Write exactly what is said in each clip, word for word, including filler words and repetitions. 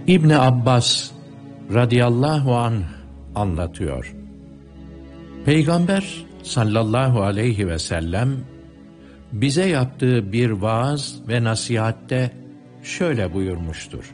İbni Abbas radıyallahu anh anlatıyor. Peygamber sallallahu aleyhi ve sellem bize yaptığı bir vaaz ve nasihatte şöyle buyurmuştur: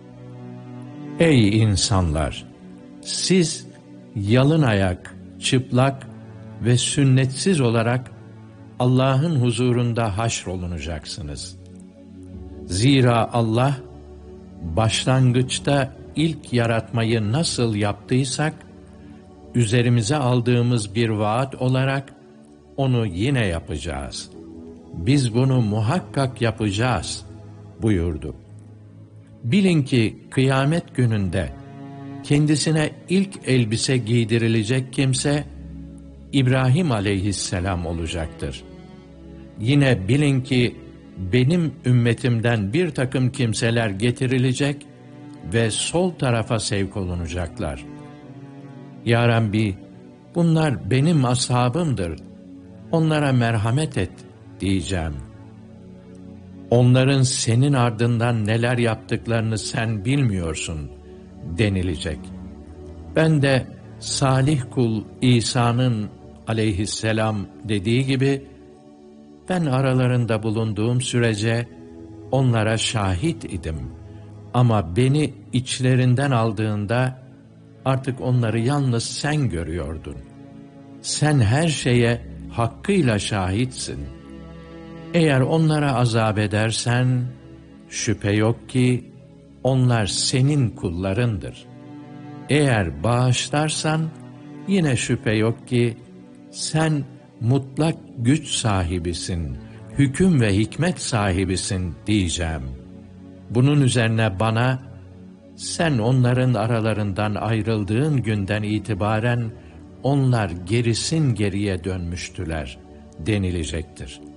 Ey insanlar! Siz yalın ayak, çıplak ve sünnetsiz olarak Allah'ın huzurunda haşrolunacaksınız. Zira Allah, başlangıçta ilk yaratmayı nasıl yaptıysak, üzerimize aldığımız bir vaat olarak onu yine yapacağız. Biz bunu muhakkak yapacağız buyurdu. Bilin ki kıyamet gününde kendisine ilk elbise giydirilecek kimse İbrahim aleyhisselam olacaktır. Yine bilin ki benim ümmetimden bir takım kimseler getirilecek ve sol tarafa sevk olunacaklar. Ya Rabbi, bunlar benim ashabımdır, onlara merhamet et diyeceğim. Onların senin ardından neler yaptıklarını sen bilmiyorsun denilecek. Ben de salih kul İsa'nın aleyhisselam dediği gibi, ben aralarında bulunduğum sürece onlara şahit idim. Ama beni içlerinden aldığında artık onları yalnız sen görüyordun. Sen her şeye hakkıyla şahitsin. Eğer onlara azap edersen, şüphe yok ki onlar senin kullarındır. Eğer bağışlarsan, yine şüphe yok ki sen mutlak güç sahibisin, hüküm ve hikmet sahibisin diyeceğim. Bunun üzerine bana, sen onların aralarından ayrıldığın günden itibaren onlar gerisin geriye dönmüştüler denilecektir.